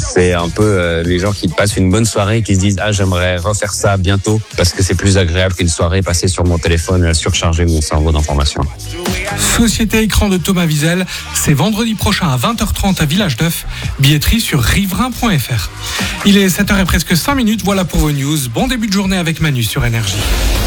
C'est un peu les gens qui passent une bonne soirée et qui se disent « Ah, j'aimerais refaire ça bientôt parce que c'est plus agréable qu'une soirée passée sur mon téléphone et surcharger mon cerveau d'informations. » Société Écran de Thomas Wiesel, c'est vendredi prochain à 20h30 à Village Neuf, billetterie sur riverain.fr. Il est 7h et presque 5 minutes, voilà pour vos news. Bon début de journée avec Manu sur Énergie.